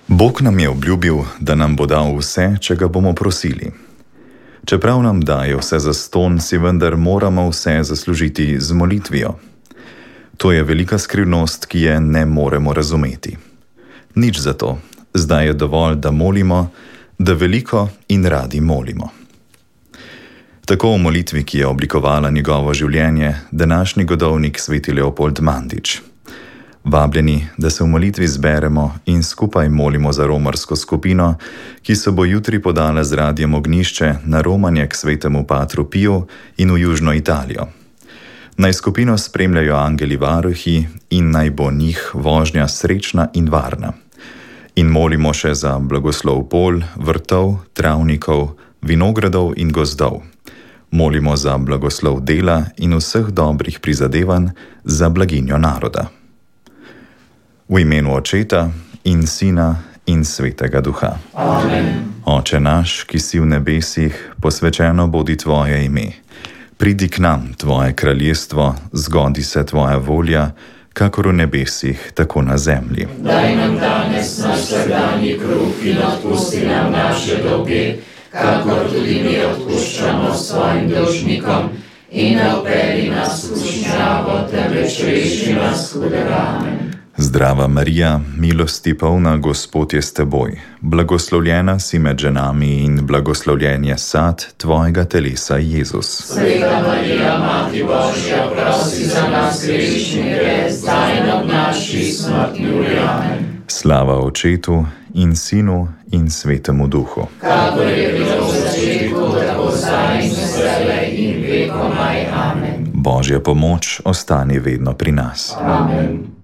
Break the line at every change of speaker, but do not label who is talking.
Bog nam je obljubil, da nam bo dal vse, če ga bomo prosili. Čeprav nam daje vse zastonj, si vendar moramo vse zaslužiti z molitvijo. To je velika skrivnost, ki je ne moremo razumeti. Nič za to, zdaj je dovolj, da molimo, da veliko in radi molimo. Tako v molitvi, ki je oblikovala njegovo življenje, današnji godovnik sveti Leopold Mandič. Vabljeni, da se v molitvi zberemo in skupaj molimo za romarsko skupino, ki se bo jutri podala z Radiem Ognjišče na romanje k svetemu Patru Piju in v južno Italijo. Naj skupino spremljajo angeli varuhi in naj bo njih vožnja srečna in varna. In molimo še za blagoslov polj, vrtov, travnikov, vinogradov in gozdov. Molimo za blagoslov dela in vseh dobrih prizadevanj za blaginjo naroda. V imenu Očeta in Sina in Svetega Duha.
Amen.
Oče naš, ki si v nebesih, posvečeno bodi tvoje ime. Pridi k nam tvoje kraljestvo, zgodi se tvoja volja, kakor v nebesih, tako na zemlji.
Daj nam danes naš vsakdanji kruh in odpusti nam naše dolge, kakor tudi mi odpuščamo svojim dolžnikom, in ne vpelji nas v skušnjavo, temveč reši nas hudega. Amen.
Zdrava Marija, milosti polna, Gospod je s teboj. Blagoslovljena si med ženami in blagoslovljen je sad tvojega telesa, Jezus.
Sveta Marija, Mati Božja, prosi za nas grešnike, zdaj in ob naši smrtni uri. Amen.
Slava Očetu in Sinu in Svetemu Duhu.
Kakor je bilo v začetku, tako zdaj in vselej in vekomaj. Amen.
Božja pomoč ostani vedno pri nas.
Amen.